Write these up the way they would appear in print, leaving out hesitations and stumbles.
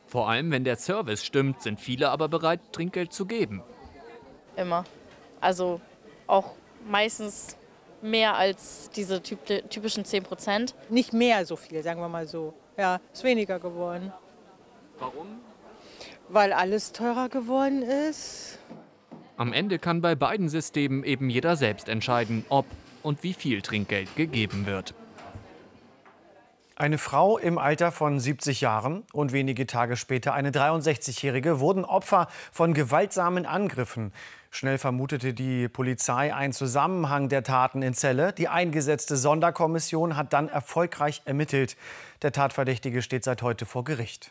Vor allem, wenn der Service stimmt, sind viele aber bereit, Trinkgeld zu geben. Immer. Also auch meistens mehr als diese typischen 10%. Nicht mehr so viel, sagen wir mal so. Ja, ist weniger geworden. Warum? Weil alles teurer geworden ist. Am Ende kann bei beiden Systemen eben jeder selbst entscheiden, ob und wie viel Trinkgeld gegeben wird. Eine Frau im Alter von 70 Jahren und wenige Tage später eine 63-Jährige wurden Opfer von gewaltsamen Angriffen. Schnell vermutete die Polizei einen Zusammenhang der Taten in Celle. Die eingesetzte Sonderkommission hat dann erfolgreich ermittelt. Der Tatverdächtige steht seit heute vor Gericht.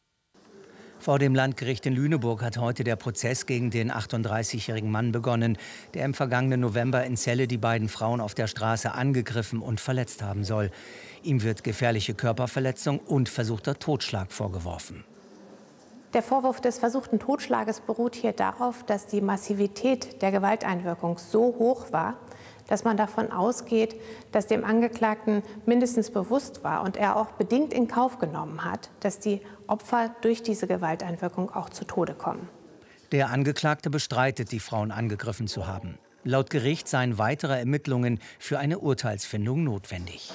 Vor dem Landgericht in Lüneburg hat heute der Prozess gegen den 38-jährigen Mann begonnen, der im vergangenen November in Celle die beiden Frauen auf der Straße angegriffen und verletzt haben soll. Ihm wird gefährliche Körperverletzung und versuchter Totschlag vorgeworfen. Der Vorwurf des versuchten Totschlages beruht hier darauf, dass die Massivität der Gewalteinwirkung so hoch war, dass man davon ausgeht, dass dem Angeklagten mindestens bewusst war und er auch bedingt in Kauf genommen hat, dass die Opfer durch diese Gewalteinwirkung auch zu Tode kommen. Der Angeklagte bestreitet, die Frauen angegriffen zu haben. Laut Gericht seien weitere Ermittlungen für eine Urteilsfindung notwendig.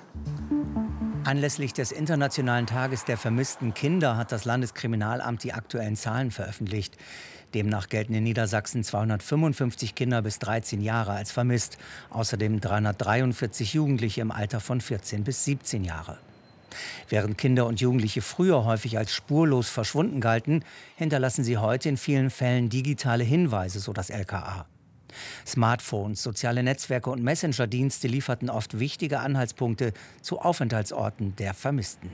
Anlässlich des Internationalen Tages der vermissten Kinder hat das Landeskriminalamt die aktuellen Zahlen veröffentlicht. Demnach gelten in Niedersachsen 255 Kinder bis 13 Jahre als vermisst. Außerdem 343 Jugendliche im Alter von 14 bis 17 Jahre. Während Kinder und Jugendliche früher häufig als spurlos verschwunden galten, hinterlassen sie heute in vielen Fällen digitale Hinweise, so das LKA. Smartphones, soziale Netzwerke und Messenger-Dienste lieferten oft wichtige Anhaltspunkte zu Aufenthaltsorten der Vermissten.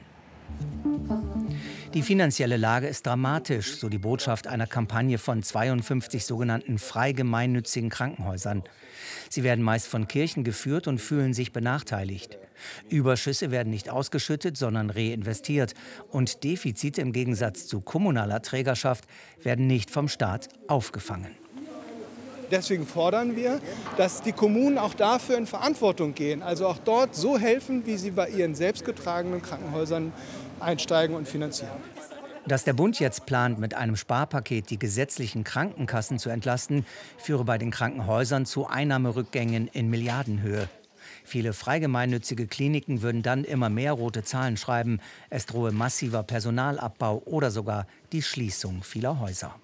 Die finanzielle Lage ist dramatisch, so die Botschaft einer Kampagne von 52 sogenannten frei gemeinnützigen Krankenhäusern. Sie werden meist von Kirchen geführt und fühlen sich benachteiligt. Überschüsse werden nicht ausgeschüttet, sondern reinvestiert. Und Defizite im Gegensatz zu kommunaler Trägerschaft werden nicht vom Staat aufgefangen. Deswegen fordern wir, dass die Kommunen auch dafür in Verantwortung gehen, also auch dort so helfen, wie sie bei ihren selbstgetragenen Krankenhäusern einsteigen und finanzieren. Dass der Bund jetzt plant, mit einem Sparpaket die gesetzlichen Krankenkassen zu entlasten, führe bei den Krankenhäusern zu Einnahmerückgängen in Milliardenhöhe. Viele freigemeinnützige Kliniken würden dann immer mehr rote Zahlen schreiben. Es drohe massiver Personalabbau oder sogar die Schließung vieler Häuser.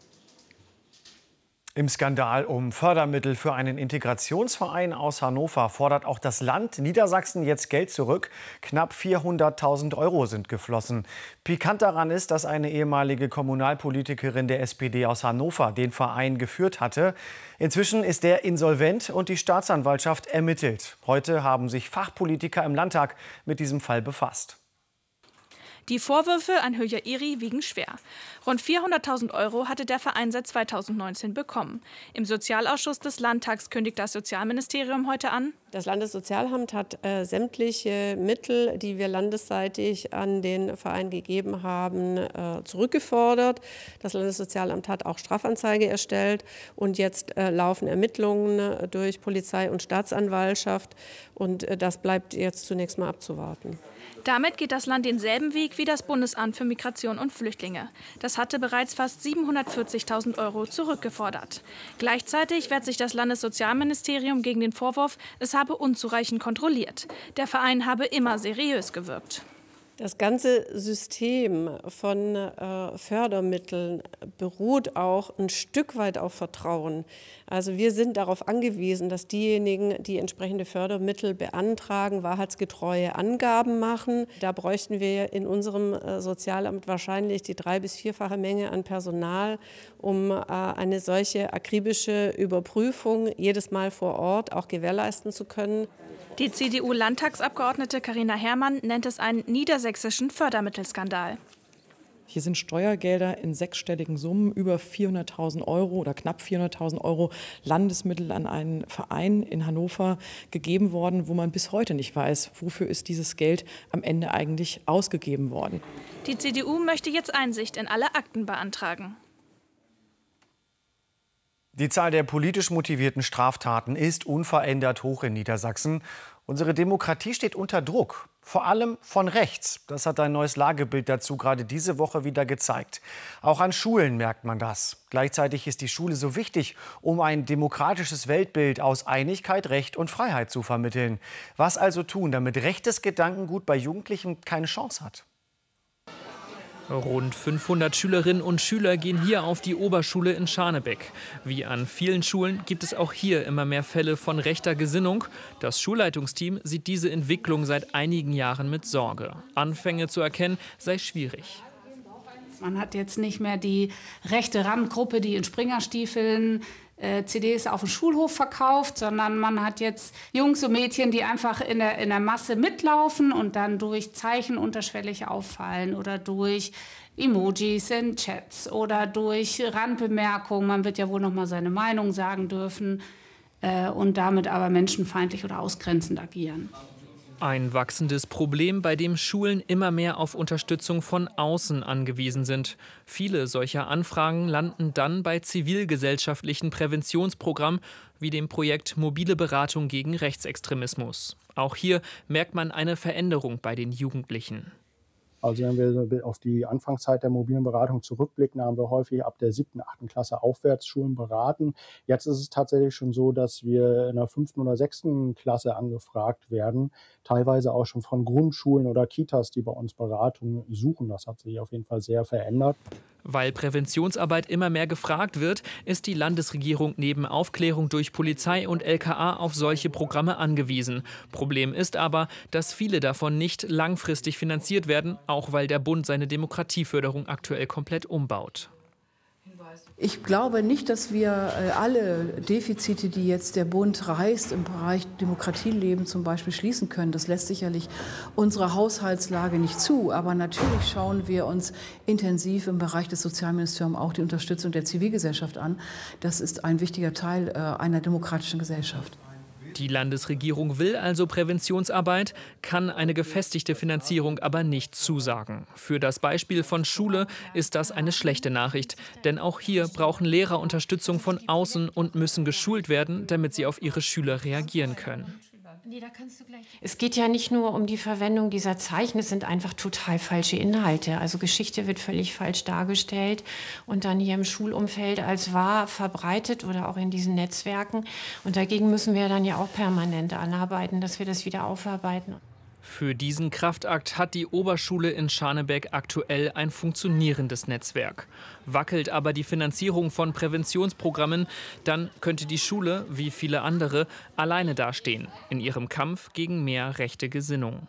Im Skandal um Fördermittel für einen Integrationsverein aus Hannover fordert auch das Land Niedersachsen jetzt Geld zurück. Knapp 400.000 € sind geflossen. Pikant daran ist, dass eine ehemalige Kommunalpolitikerin der SPD aus Hannover den Verein geführt hatte. Inzwischen ist der insolvent und die Staatsanwaltschaft ermittelt. Heute haben sich Fachpolitiker im Landtag mit diesem Fall befasst. Die Vorwürfe an Hülya Iri wiegen schwer. Rund 400.000 € hatte der Verein seit 2019 bekommen. Im Sozialausschuss des Landtags kündigt das Sozialministerium heute an: Das Landessozialamt hat sämtliche Mittel, die wir landesseitig an den Verein gegeben haben, zurückgefordert. Das Landessozialamt hat auch Strafanzeige erstellt und jetzt laufen Ermittlungen durch Polizei und Staatsanwaltschaft. Und das bleibt jetzt zunächst mal abzuwarten. Damit geht das Land denselben Weg wie das Bundesamt für Migration und Flüchtlinge. Das hatte bereits fast 740.000 € zurückgefordert. Gleichzeitig wehrt sich das Landessozialministerium gegen den Vorwurf, es habe unzureichend kontrolliert. Der Verein habe immer seriös gewirkt. Das ganze System von Fördermitteln beruht auch ein Stück weit auf Vertrauen. Also wir sind darauf angewiesen, dass diejenigen, die entsprechende Fördermittel beantragen, wahrheitsgetreue Angaben machen. Da bräuchten wir in unserem Sozialamt wahrscheinlich die 3- bis 4-fache Menge an Personal, um eine solche akribische Überprüfung jedes Mal vor Ort auch gewährleisten zu können. Die CDU-Landtagsabgeordnete Carina Herrmann nennt es einen niedersächsischen Fördermittelskandal. Hier sind Steuergelder in 6-stelligen Summen, über 400.000 € oder knapp 400.000 € Landesmittel an einen Verein in Hannover gegeben worden, wo man bis heute nicht weiß, wofür ist dieses Geld am Ende eigentlich ausgegeben worden. Die CDU möchte jetzt Einsicht in alle Akten beantragen. Die Zahl der politisch motivierten Straftaten ist unverändert hoch in Niedersachsen. Unsere Demokratie steht unter Druck. Vor allem von rechts. Das hat ein neues Lagebild dazu gerade diese Woche wieder gezeigt. Auch an Schulen merkt man das. Gleichzeitig ist die Schule so wichtig, um ein demokratisches Weltbild aus Einigkeit, Recht und Freiheit zu vermitteln. Was also tun, damit rechtes Gedankengut bei Jugendlichen keine Chance hat? Rund 500 Schülerinnen und Schüler gehen hier auf die Oberschule in Scharnebeck. Wie an vielen Schulen gibt es auch hier immer mehr Fälle von rechter Gesinnung. Das Schulleitungsteam sieht diese Entwicklung seit einigen Jahren mit Sorge. Anfänge zu erkennen sei schwierig. Man hat jetzt nicht mehr die rechte Randgruppe, die in Springerstiefeln CDs auf dem Schulhof verkauft, sondern man hat jetzt Jungs und Mädchen, die einfach in der Masse mitlaufen und dann durch Zeichen unterschwellig auffallen oder durch Emojis in Chats oder durch Randbemerkungen. Man wird ja wohl noch mal seine Meinung sagen dürfen und damit aber menschenfeindlich oder ausgrenzend agieren. Ein wachsendes Problem, bei dem Schulen immer mehr auf Unterstützung von außen angewiesen sind. Viele solcher Anfragen landen dann bei zivilgesellschaftlichen Präventionsprogrammen wie dem Projekt Mobile Beratung gegen Rechtsextremismus. Auch hier merkt man eine Veränderung bei den Jugendlichen. Also wenn wir auf die Anfangszeit der mobilen Beratung zurückblicken, haben wir häufig ab der 7., 8. Klasse aufwärts Schulen beraten. Jetzt ist es tatsächlich schon so, dass wir in der 5. oder 6. Klasse angefragt werden, teilweise auch schon von Grundschulen oder Kitas, die bei uns Beratung suchen. Das hat sich auf jeden Fall sehr verändert. Weil Präventionsarbeit immer mehr gefragt wird, ist die Landesregierung neben Aufklärung durch Polizei und LKA auf solche Programme angewiesen. Problem ist aber, dass viele davon nicht langfristig finanziert werden, auch weil der Bund seine Demokratieförderung aktuell komplett umbaut. Ich glaube nicht, dass wir alle Defizite, die jetzt der Bund reißt, im Bereich Demokratieleben zum Beispiel schließen können. Das lässt sicherlich unsere Haushaltslage nicht zu. Aber natürlich schauen wir uns intensiv im Bereich des Sozialministeriums auch die Unterstützung der Zivilgesellschaft an. Das ist ein wichtiger Teil einer demokratischen Gesellschaft. Die Landesregierung will also Präventionsarbeit, kann eine gefestigte Finanzierung aber nicht zusagen. Für das Beispiel von Schule ist das eine schlechte Nachricht. Denn auch hier brauchen Lehrer Unterstützung von außen und müssen geschult werden, damit sie auf ihre Schüler reagieren können. Es geht ja nicht nur um die Verwendung dieser Zeichen, es sind einfach total falsche Inhalte. Also Geschichte wird völlig falsch dargestellt und dann hier im Schulumfeld als wahr verbreitet oder auch in diesen Netzwerken. Und dagegen müssen wir dann ja auch permanent anarbeiten, dass wir das wieder aufarbeiten. Für diesen Kraftakt hat die Oberschule in Scharnebeck aktuell ein funktionierendes Netzwerk. Wackelt aber die Finanzierung von Präventionsprogrammen, dann könnte die Schule, wie viele andere, alleine dastehen in ihrem Kampf gegen mehr rechte Gesinnung.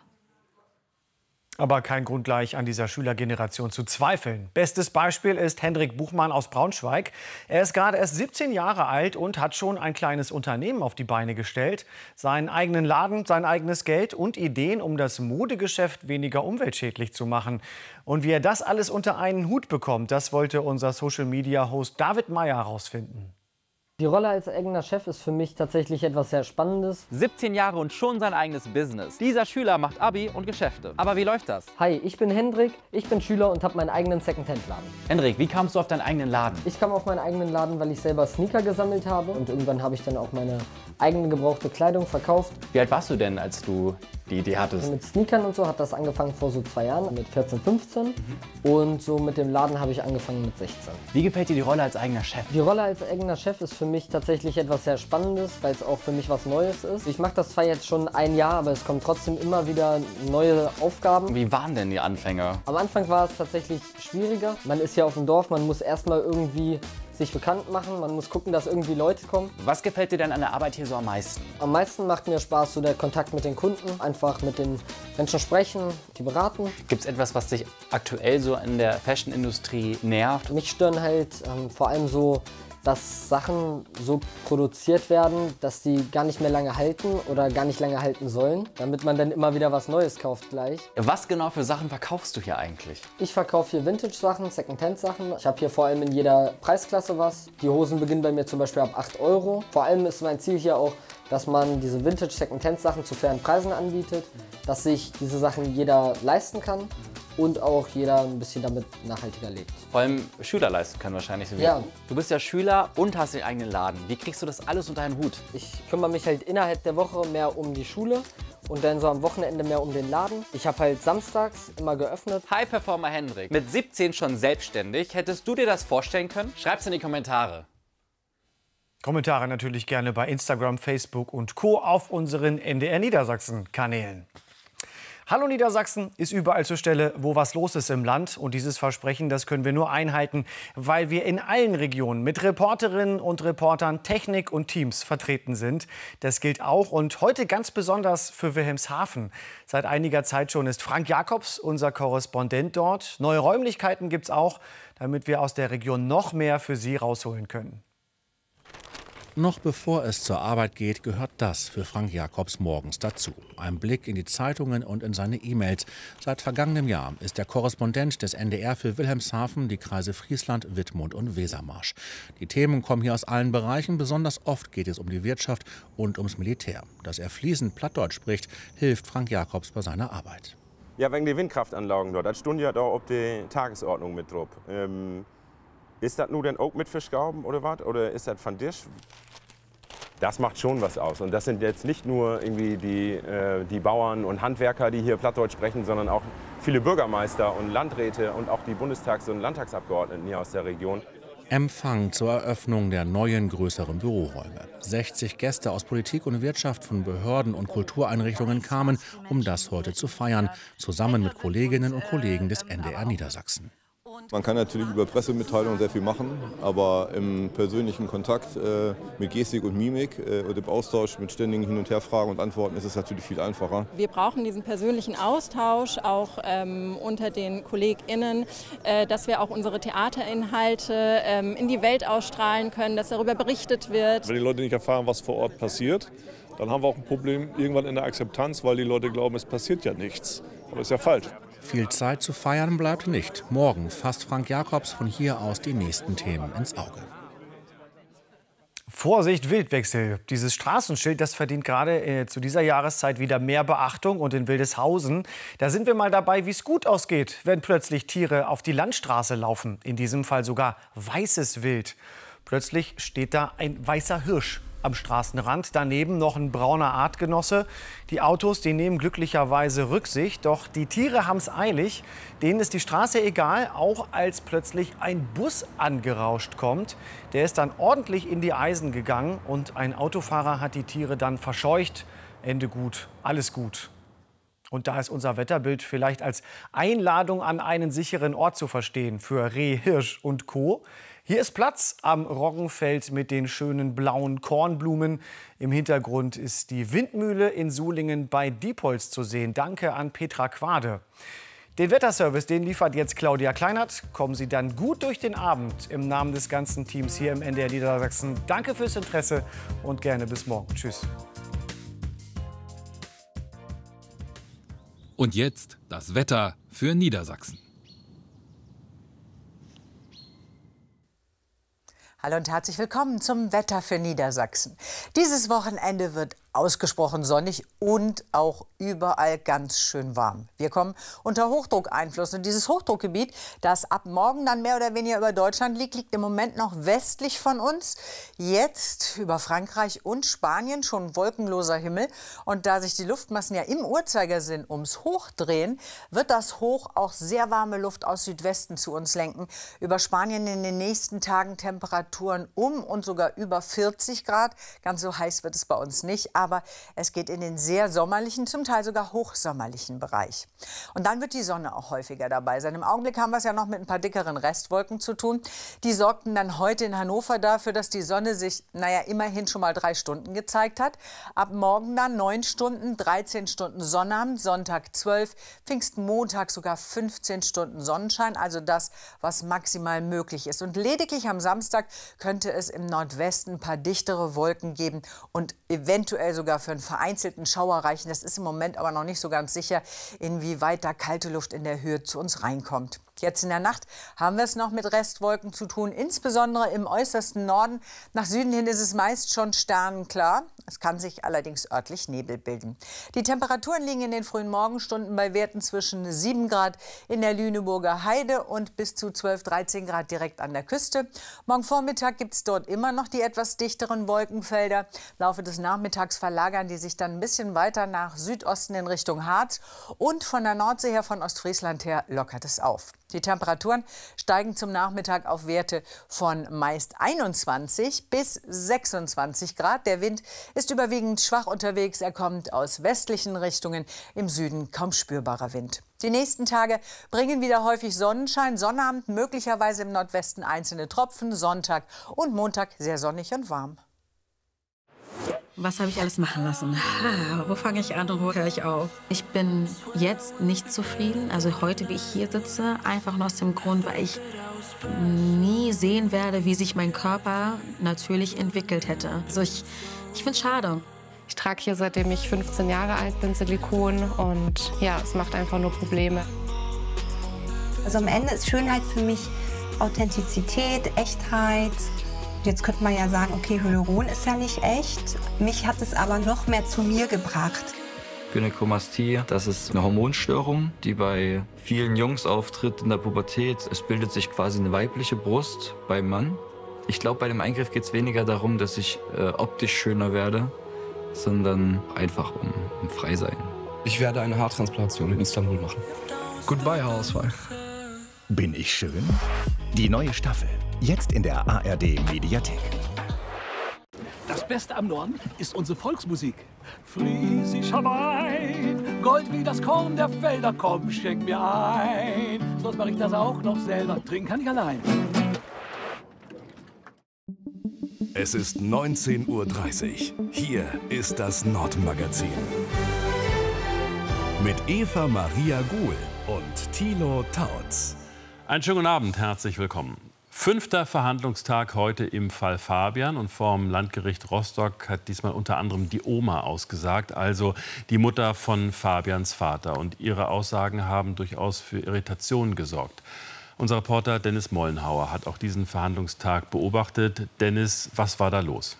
Aber kein Grund, gleich an dieser Schülergeneration zu zweifeln. Bestes Beispiel ist Hendrik Buchmann aus Braunschweig. Er ist gerade erst 17 Jahre alt und hat schon ein kleines Unternehmen auf die Beine gestellt. Seinen eigenen Laden, sein eigenes Geld und Ideen, um das Modegeschäft weniger umweltschädlich zu machen. Und wie er das alles unter einen Hut bekommt, das wollte unser Social-Media-Host David Meyer herausfinden. Die Rolle als eigener Chef ist für mich tatsächlich etwas sehr Spannendes. 17 Jahre und schon sein eigenes Business. Dieser Schüler macht Abi und Geschäfte. Aber wie läuft das? Hi, ich bin Hendrik, ich bin Schüler und habe meinen eigenen Secondhand-Laden. Hendrik, wie kamst du auf deinen eigenen Laden? Ich kam auf meinen eigenen Laden, weil ich selber Sneaker gesammelt habe. Und irgendwann habe ich dann auch meine eigene gebrauchte Kleidung verkauft. Wie alt warst du denn, als du die Idee hattest? Mit Sneakern und so hat das angefangen vor so 2 Jahren, mit 14, 15. Und so mit dem Laden habe ich angefangen mit 16. Wie gefällt dir die Rolle als eigener Chef? Die Rolle als eigener Chef ist für mich tatsächlich etwas sehr Spannendes, weil es auch für mich was Neues ist. Ich mache das zwar jetzt schon 1 Jahr, aber es kommen trotzdem immer wieder neue Aufgaben. Wie waren denn die Anfänge? Am Anfang war es tatsächlich schwieriger. Man ist ja auf dem Dorf, man muss erstmal irgendwie sich bekannt machen, man muss gucken, dass irgendwie Leute kommen. Was gefällt dir denn an der Arbeit hier so am meisten? Am meisten macht mir Spaß so der Kontakt mit den Kunden, einfach mit den Menschen sprechen, die beraten. Gibt es etwas, was dich aktuell so in der Fashion-Industrie nervt? Mich stören halt vor allem so, dass Sachen so produziert werden, dass die gar nicht mehr lange halten oder gar nicht lange halten sollen, damit man dann immer wieder was Neues kauft gleich. Was genau für Sachen verkaufst du hier eigentlich? Ich verkaufe hier Vintage-Sachen, Secondhand-Sachen. Ich habe hier vor allem in jeder Preisklasse was. Die Hosen beginnen bei mir zum Beispiel ab 8 €. Vor allem ist mein Ziel hier auch, dass man diese Vintage-Secondhand-Sachen zu fairen Preisen anbietet, dass sich diese Sachen jeder leisten kann und auch jeder ein bisschen damit nachhaltiger lebt. Vor allem Schüler leisten können wahrscheinlich so wie. Ja. Du bist ja Schüler und hast den eigenen Laden. Wie kriegst du das alles unter einen Hut? Ich kümmere mich halt innerhalb der Woche mehr um die Schule und dann so am Wochenende mehr um den Laden. Ich habe halt samstags immer geöffnet. High-Performer Hendrik, mit 17 schon selbstständig. Hättest du dir das vorstellen können? Schreib's in die Kommentare. Kommentare natürlich gerne bei Instagram, Facebook und Co. auf unseren NDR Niedersachsen-Kanälen. Hallo Niedersachsen ist überall zur Stelle, wo was los ist im Land. Und dieses Versprechen, das können wir nur einhalten, weil wir in allen Regionen mit Reporterinnen und Reportern, Technik und Teams vertreten sind. Das gilt auch und heute ganz besonders für Wilhelmshaven. Seit einiger Zeit schon ist Frank Jacobs unser Korrespondent dort. Neue Räumlichkeiten gibt es auch, damit wir aus der Region noch mehr für Sie rausholen können. Noch bevor es zur Arbeit geht, gehört das für Frank Jacobs morgens dazu. Ein Blick in die Zeitungen und in seine E-Mails. Seit vergangenem Jahr ist er Korrespondent des NDR für Wilhelmshaven, die Kreise Friesland, Wittmund und Wesermarsch. Die Themen kommen hier aus allen Bereichen. Besonders oft geht es um die Wirtschaft und ums Militär. Dass er fließend Plattdeutsch spricht, hilft Frank Jacobs bei seiner Arbeit. Ja, wegen der Windkraftanlagen dort. Das stund ja da auf die Tagesordnung mit drauf. Ist das nur denn auch mit Fischgauben oder was? Oder ist das von dir? Das macht schon was aus. Und das sind jetzt nicht nur irgendwie die Bauern und Handwerker, die hier Plattdeutsch sprechen, sondern auch viele Bürgermeister und Landräte und auch die Bundestags- und Landtagsabgeordneten hier aus der Region. Empfang zur Eröffnung der neuen, größeren Büroräume. 60 Gäste aus Politik und Wirtschaft von Behörden und Kultureinrichtungen kamen, um das heute zu feiern, zusammen mit Kolleginnen und Kollegen des NDR Niedersachsen. Man kann natürlich über Pressemitteilungen sehr viel machen, aber im persönlichen Kontakt mit Gestik und Mimik und im Austausch mit ständigen Hin- und Herfragen und Antworten ist es natürlich viel einfacher. Wir brauchen diesen persönlichen Austausch auch unter den KollegInnen, dass wir auch unsere Theaterinhalte in die Welt ausstrahlen können, dass darüber berichtet wird. Wenn die Leute nicht erfahren, was vor Ort passiert, dann haben wir auch ein Problem irgendwann in der Akzeptanz, weil die Leute glauben, es passiert ja nichts. Aber das ist ja falsch. Viel Zeit zu feiern bleibt nicht. Morgen fasst Frank Jacobs von hier aus die nächsten Themen ins Auge. Vorsicht, Wildwechsel. Dieses Straßenschild, das verdient gerade zu dieser Jahreszeit wieder mehr Beachtung. Und in Wildeshausen, da sind wir mal dabei, wie es gut ausgeht, wenn plötzlich Tiere auf die Landstraße laufen. In diesem Fall sogar weißes Wild. Plötzlich steht da ein weißer Hirsch am Straßenrand, daneben noch ein brauner Artgenosse. Die Autos, die nehmen glücklicherweise Rücksicht, doch die Tiere haben es eilig. Denen ist die Straße egal, auch als plötzlich ein Bus angerauscht kommt. Der ist dann ordentlich in die Eisen gegangen und ein Autofahrer hat die Tiere dann verscheucht. Ende gut, alles gut. Und da ist unser Wetterbild vielleicht als Einladung an einen sicheren Ort zu verstehen für Reh, Hirsch und Co. Hier ist Platz am Roggenfeld mit den schönen blauen Kornblumen. Im Hintergrund ist die Windmühle in Sulingen bei Diepholz zu sehen. Danke an Petra Quade. Den Wetterservice, den liefert jetzt Claudia Kleinert. Kommen Sie dann gut durch den Abend im Namen des ganzen Teams hier im NDR Niedersachsen. Danke fürs Interesse und gerne bis morgen. Tschüss. Und jetzt das Wetter für Niedersachsen. Hallo und herzlich willkommen zum Wetter für Niedersachsen. Dieses Wochenende wird ausgesprochen sonnig und auch überall ganz schön warm. Wir kommen unter Hochdruckeinfluss und dieses Hochdruckgebiet, das ab morgen dann mehr oder weniger über Deutschland liegt, liegt im Moment noch westlich von uns. Jetzt über Frankreich und Spanien schon wolkenloser Himmel und da sich die Luftmassen ja im Uhrzeigersinn ums Hoch drehen, wird das Hoch auch sehr warme Luft aus Südwesten zu uns lenken. Über Spanien in den nächsten Tagen Temperaturen um und sogar über 40 Grad. Ganz so heiß wird es bei uns nicht, aber es geht in den sehr sommerlichen, zum Teil sogar hochsommerlichen Bereich. Und dann wird die Sonne auch häufiger dabei sein. Im Augenblick haben wir es ja noch mit ein paar dickeren Restwolken zu tun. Die sorgten dann heute in Hannover dafür, dass die Sonne sich, immerhin schon mal 3 Stunden gezeigt hat. Ab morgen dann 9 Stunden, 13 Stunden Sonnabend, Sonntag 12, Pfingstmontag sogar 15 Stunden Sonnenschein, also das, was maximal möglich ist. Und lediglich am Samstag könnte es im Nordwesten ein paar dichtere Wolken geben und eventuell sogar für einen vereinzelten Schauer reichen. Das ist im Moment aber noch nicht so ganz sicher, inwieweit da kalte Luft in der Höhe zu uns reinkommt. Jetzt in der Nacht haben wir es noch mit Restwolken zu tun, insbesondere im äußersten Norden. Nach Süden hin ist es meist schon sternenklar. Es kann sich allerdings örtlich Nebel bilden. Die Temperaturen liegen in den frühen Morgenstunden bei Werten zwischen 7 Grad in der Lüneburger Heide und bis zu 12, 13 Grad direkt an der Küste. Morgen Vormittag gibt es dort immer noch die etwas dichteren Wolkenfelder. Im Laufe des Nachmittags verlagern die sich dann ein bisschen weiter nach Südosten in Richtung Harz. Und von der Nordsee her, von Ostfriesland her, lockert es auf. Die Temperaturen steigen zum Nachmittag auf Werte von meist 21 bis 26 Grad. Der Wind ist überwiegend schwach unterwegs. Er kommt aus westlichen Richtungen, im Süden kaum spürbarer Wind. Die nächsten Tage bringen wieder häufig Sonnenschein. Sonnabend möglicherweise im Nordwesten einzelne Tropfen. Sonntag und Montag sehr sonnig und warm. Was habe ich alles machen lassen? Wo fange ich an und wo höre ich auf? Ich bin jetzt nicht zufrieden, also heute, wie ich hier sitze, einfach nur aus dem Grund, weil ich nie sehen werde, wie sich mein Körper natürlich entwickelt hätte. Also ich finde es schade. Ich trage hier, seitdem ich 15 Jahre alt bin, Silikon und ja, es macht einfach nur Probleme. Also am Ende ist Schönheit für mich Authentizität, Echtheit. Jetzt könnte man ja sagen, okay, Hyaluron ist ja nicht echt. Mich hat es aber noch mehr zu mir gebracht. Gynäkomastie, das ist eine Hormonstörung, die bei vielen Jungs auftritt in der Pubertät. Es bildet sich quasi eine weibliche Brust beim Mann. Ich glaube, bei dem Eingriff geht es weniger darum, dass ich optisch schöner werde, sondern einfach um frei sein. Ich werde eine Haartransplantation in Istanbul machen. Goodbye, Haarausfall. Bin ich schön? Die neue Staffel. Jetzt in der ARD-Mediathek. Das Beste am Norden ist unsere Volksmusik. Friesischer Wein, Gold wie das Korn der Felder, komm, schenk mir ein. Sonst mache ich das auch noch selber, trinken kann ich allein. Es ist 19:30 Uhr. Hier ist das Nordmagazin. Mit Eva Maria Guhl und Thilo Tautz. Einen schönen guten Abend, herzlich willkommen. 5. Verhandlungstag heute im Fall Fabian und vom Landgericht Rostock hat diesmal unter anderem die Oma ausgesagt, also die Mutter von Fabians Vater. Und ihre Aussagen haben durchaus für Irritationen gesorgt. Unser Reporter Dennis Mollenhauer hat auch diesen Verhandlungstag beobachtet. Dennis, was war da los?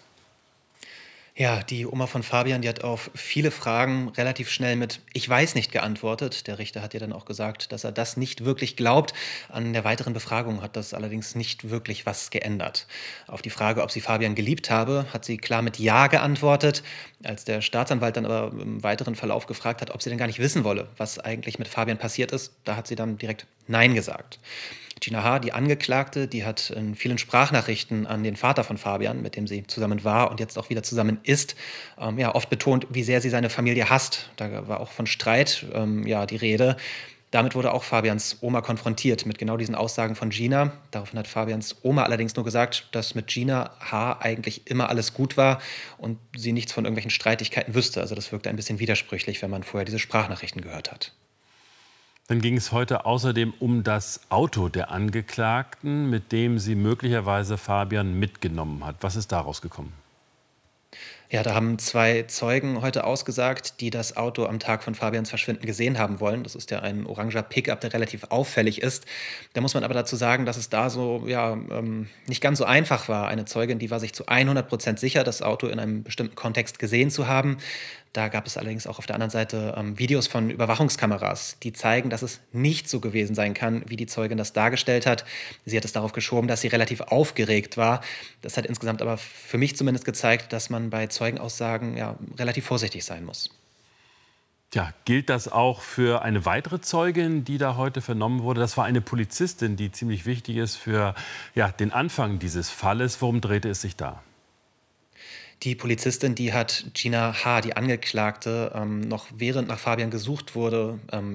Ja, die Oma von Fabian, die hat auf viele Fragen relativ schnell mit „Ich weiß nicht" geantwortet. Der Richter hat ihr dann auch gesagt, dass er das nicht wirklich glaubt. An der weiteren Befragung hat das allerdings nicht wirklich was geändert. Auf die Frage, ob sie Fabian geliebt habe, hat sie klar mit Ja geantwortet. Als der Staatsanwalt dann aber im weiteren Verlauf gefragt hat, ob sie denn gar nicht wissen wolle, was eigentlich mit Fabian passiert ist, da hat sie dann direkt Nein gesagt. Gina H., die Angeklagte, die hat in vielen Sprachnachrichten an den Vater von Fabian, mit dem sie zusammen war und jetzt auch wieder zusammen ist, oft betont, wie sehr sie seine Familie hasst. Da war auch von Streit die Rede. Damit wurde auch Fabians Oma konfrontiert mit genau diesen Aussagen von Gina. Daraufhin hat Fabians Oma allerdings nur gesagt, dass mit Gina H. eigentlich immer alles gut war und sie nichts von irgendwelchen Streitigkeiten wüsste. Also das wirkte ein bisschen widersprüchlich, wenn man vorher diese Sprachnachrichten gehört hat. Dann ging es heute außerdem um das Auto der Angeklagten, mit dem sie möglicherweise Fabian mitgenommen hat. Was ist daraus gekommen? Ja, da haben 2 Zeugen heute ausgesagt, die das Auto am Tag von Fabians Verschwinden gesehen haben wollen. Das ist ja ein oranger Pickup, der relativ auffällig ist. Da muss man aber dazu sagen, dass es da nicht ganz so einfach war. Eine Zeugin, die war sich zu 100% sicher, das Auto in einem bestimmten Kontext gesehen zu haben. Da gab es allerdings auch auf der anderen Seite Videos von Überwachungskameras, die zeigen, dass es nicht so gewesen sein kann, wie die Zeugin das dargestellt hat. Sie hat es darauf geschoben, dass sie relativ aufgeregt war. Das hat insgesamt aber für mich zumindest gezeigt, dass man bei Zeugenaussagen relativ vorsichtig sein muss. Ja, gilt das auch für eine weitere Zeugin, die da heute vernommen wurde? Das war eine Polizistin, die ziemlich wichtig ist für den Anfang dieses Falles. Worum drehte es sich da? Die Polizistin, die hat Gina H., die Angeklagte, noch während nach Fabian gesucht wurde,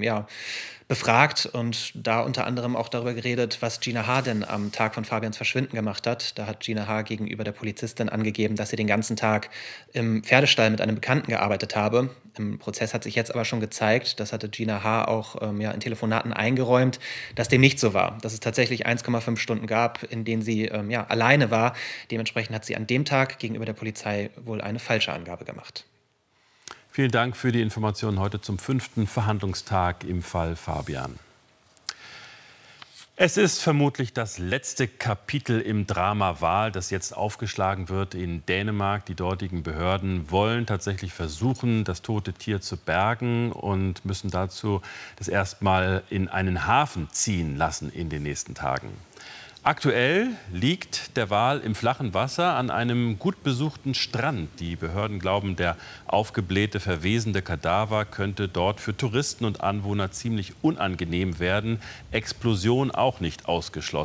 befragt und da unter anderem auch darüber geredet, was Gina H. denn am Tag von Fabians Verschwinden gemacht hat. Da hat Gina H. gegenüber der Polizistin angegeben, dass sie den ganzen Tag im Pferdestall mit einem Bekannten gearbeitet habe. Im Prozess hat sich jetzt aber schon gezeigt, das hatte Gina H. auch in Telefonaten eingeräumt, dass dem nicht so war. Dass es tatsächlich 1,5 Stunden gab, in denen sie alleine war. Dementsprechend hat sie an dem Tag gegenüber der Polizei wohl eine falsche Angabe gemacht. Vielen Dank für die Informationen heute zum 5. Verhandlungstag im Fall Fabian. Es ist vermutlich das letzte Kapitel im Drama Wal, das jetzt aufgeschlagen wird in Dänemark. Die dortigen Behörden wollen tatsächlich versuchen, das tote Tier zu bergen und müssen dazu das erstmal in einen Hafen ziehen lassen in den nächsten Tagen. Aktuell liegt der Wal im flachen Wasser an einem gut besuchten Strand. Die Behörden glauben, der aufgeblähte, verwesende Kadaver könnte dort für Touristen und Anwohner ziemlich unangenehm werden. Explosion auch nicht ausgeschlossen.